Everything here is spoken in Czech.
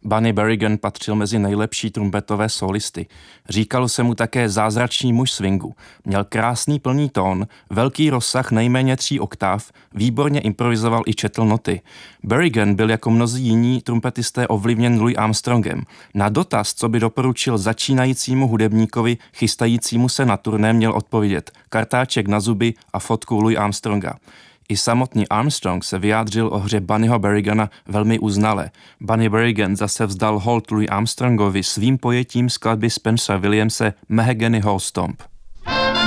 Bunny Berrigan patřil mezi nejlepší trumpetové solisty. Říkalo se mu také zázračný muž swingu. Měl krásný plný tón, velký rozsah nejméně 3 oktáv, výborně improvizoval i četl noty. Berrigan byl jako mnozí jiní trumpetisté ovlivněn Louis Armstrongem. Na dotaz, co by doporučil začínajícímu hudebníkovi chystajícímu se na turné, měl odpovědět: kartáček na zuby a fotku Louis Armstronga. I samotný Armstrong se vyjádřil o hře Bunnyho Berrigana velmi uznale. Bunny Berrigan zase vzdal hold Louis Armstrongovi svým pojetím skladby Spencera Williamse Mahogany Hall Stomp.